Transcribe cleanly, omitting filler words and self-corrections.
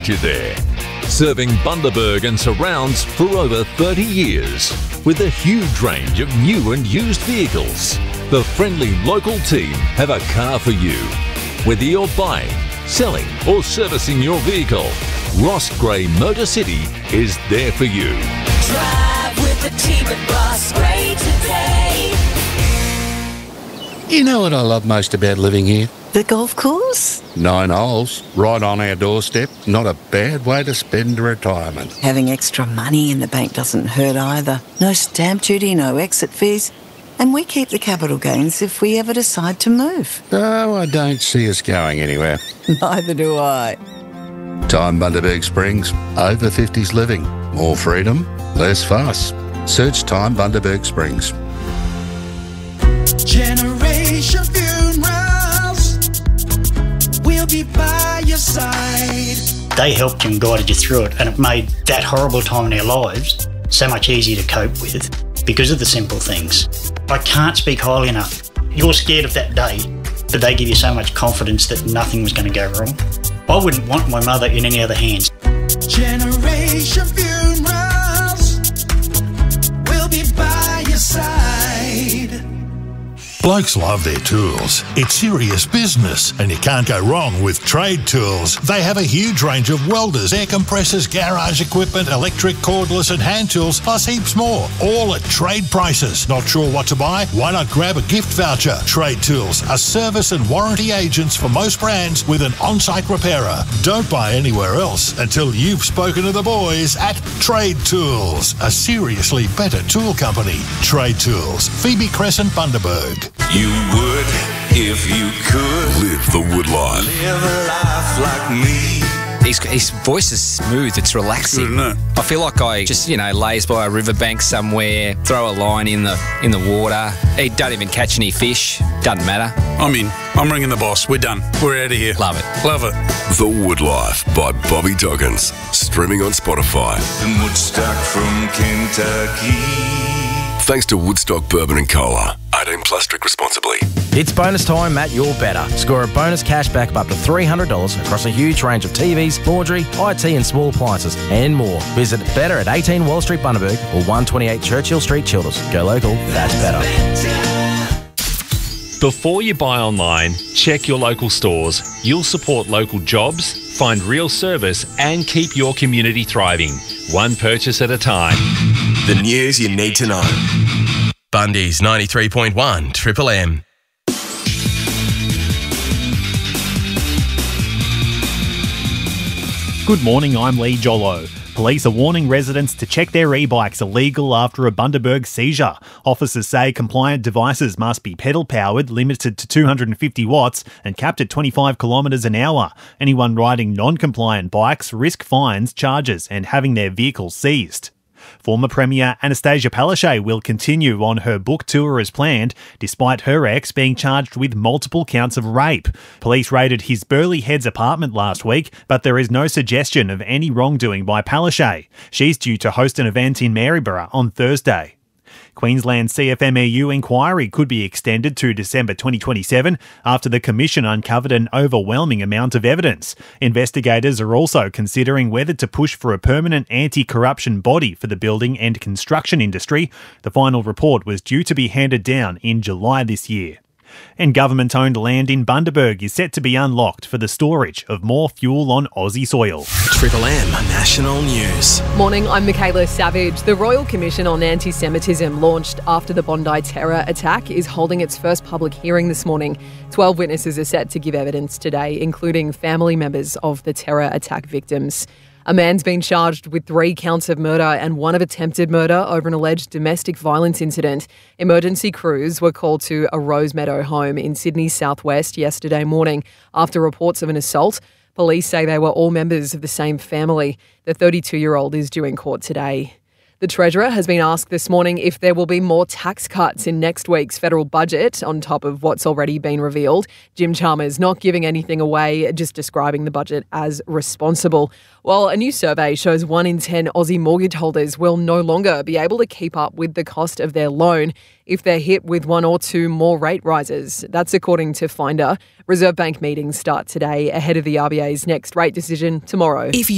you there. Serving Bundaberg and surrounds for over 30 years with a huge range of new and used vehicles. The friendly local team have a car for you. Whether you're buying, selling or servicing your vehicle, Ross Gray Motor City is there for you. Drive with the team at Ross Gray today. You know what I love most about living here? The golf course? 9 holes, right on our doorstep. Not a bad way to spend retirement. Having extra money in the bank doesn't hurt either. No stamp duty, no exit fees. And we keep the capital gains if we ever decide to move. Oh, I don't see us going anywhere. Neither do I. Time Bundaberg Springs. Over 50s living. More freedom, less fuss. Search Time Bundaberg Springs. Generation Funerals, we'll be by your side. They helped you and guided you through it, and it made that horrible time in our lives so much easier to cope with because of the simple things. I can't speak highly enough. You're scared of that day, but they give you so much confidence that nothing was going to go wrong. I wouldn't want my mother in any other hands. Generation Funerals, we'll be by your side. Blokes love their tools. It's serious business, and you can't go wrong with Trade Tools. They have a huge range of welders, air compressors, garage equipment, electric, cordless and hand tools, plus heaps more, all at trade prices. Not sure what to buy? Why not grab a gift voucher? Trade Tools are service and warranty agents for most brands with an on-site repairer. Don't buy anywhere else until you've spoken to the boys at Trade Tools, a seriously better tool company. Trade Tools, Phoebe Crescent, Bundaberg. You would if you could Live the wood life. live a life like me. His voice is smooth, it's relaxing. Isn't it? I feel like I just, lays by a riverbank somewhere, throw a line in the water. He don't even catch any fish, doesn't matter. I'm in. I'm ringing the boss. We're done. We're out of here. Love it. Love it. The Wood Life by Bobby Doggins. Streaming on Spotify. And Woodstock from Kentucky. Thanks to Woodstock Bourbon and Cola. 18 plus, drink responsibly. It's bonus time at Your Better. Score a bonus cashback of up to $300 across a huge range of TVs, laundry, IT and small appliances and more. Visit Better at 18 Wall Street, Bundaberg or 128 Churchill Street, Childers. Go local, that's better. Before you buy online, check your local stores. You'll support local jobs, find real service and keep your community thriving. One purchase at a time. The news you need to know. Bundy's 93.1 Triple M. Good morning, I'm Lee Jollo. Police are warning residents to check their e-bikes illegal after a Bundaberg seizure. Officers say compliant devices must be pedal-powered, limited to 250 watts and capped at 25 kilometres an hour. Anyone riding non-compliant bikes risk fines, charges and having their vehicles seized. Former Premier Anastasia Palaszczuk will continue on her book tour as planned, despite her ex being charged with multiple counts of rape. Police raided his Burleigh Heads apartment last week, but there is no suggestion of any wrongdoing by Palaszczuk. She's due to host an event in Maryborough on Thursday. Queensland CFMEU inquiry could be extended to December 2027 after the Commission uncovered an overwhelming amount of evidence. Investigators are also considering whether to push for a permanent anti-corruption body for the building and construction industry. The final report was due to be handed down in July this year. And government-owned land in Bundaberg is set to be unlocked for the storage of more fuel on Aussie soil. Triple M National News. Morning, I'm Michaela Savage. The Royal Commission on Anti-Semitism, launched after the Bondi terror attack, is holding its first public hearing this morning. 12 witnesses are set to give evidence today, including family members of the terror attack victims. A man's been charged with 3 counts of murder and 1 of attempted murder over an alleged domestic violence incident. Emergency crews were called to a Rosemeadow home in Sydney's southwest yesterday morning after reports of an assault. Police say they were all members of the same family. The 32-year-old is due in court today. The Treasurer has been asked this morning if there will be more tax cuts in next week's federal budget on top of what's already been revealed. Jim Chalmers not giving anything away, just describing the budget as responsible. While a new survey shows 1 in 10 Aussie mortgage holders will no longer be able to keep up with the cost of their loan if they're hit with 1 or 2 more rate rises. That's according to Finder. Reserve Bank meetings start today ahead of the RBA's next rate decision tomorrow.